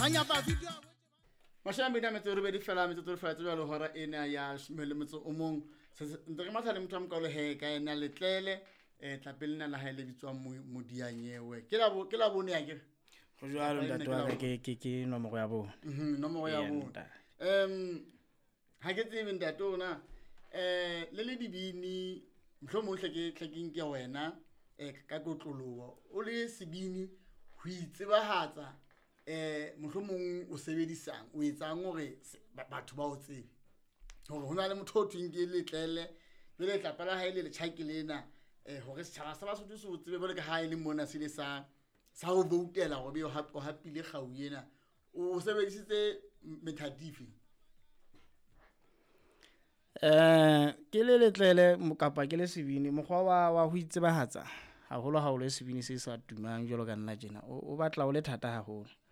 Masha mina metso re be di fela metso re fela tse jalo hora ena ya shimele metso o mong ntse re matha le motho a mokalo he ka ena letlele tlapelena la hae le bitswang modianyewe ke la bone ya ke go jalo ntate wa ka ke nomoro ya bona nomoro ya bona ha ke tsebe ntate ona le dibini mohlomong hle ke nke wena ka kotloloho o le sebini ho itsebahatsa mohlomong o sebedisang o etsang hore batho ba o tsebe hore hona le motho o thweng ke letlele le tlapa la hae le tjhaki lena hore setjhaba sa Basotho se o tsebe bole ka hae le mona se le sa ho voutela hore be o hapile kgau ena o sebedisitse methadifi ke le letlele kapa ke le sebini mokgwa wa ho itsebahatsa haholo sebini se sa tumang jwalo ka nna tjena o batla o le thata haholo